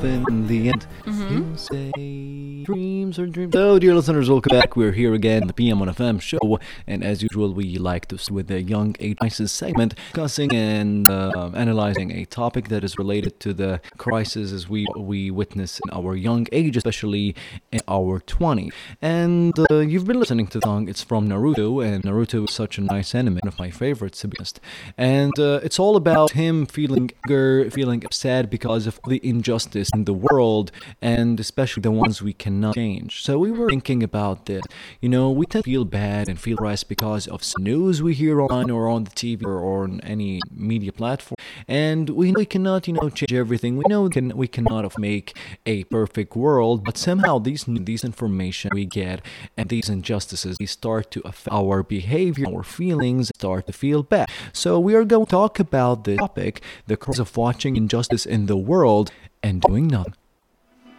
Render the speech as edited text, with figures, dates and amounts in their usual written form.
in the end. You say dreams are dreams. So, dear listeners, welcome back. We're here again, the PM on FM show, and as usual, we like to start with the Young Age Crisis segment, discussing and analyzing a topic that is related to the crisis as we witness in our young age, especially in our 20s. And you've been listening to the song. It's from Naruto, and Naruto is such a nice anime, one of my favorites, to be honest. And it's all about him feeling anger, feeling upset because of the injustice in the world, and especially the ones we cannot change. So we were thinking about this. You know, we tend to feel bad and feel depressed because of some news we hear online or on the TV or on any media platform, and we know we cannot, change everything. We know we cannot make a perfect world, but somehow these information we get and these injustices, they start to affect our behavior, our feelings, start to feel bad. So we are going to talk about the topic, the cause of watching injustice in the world and doing nothing.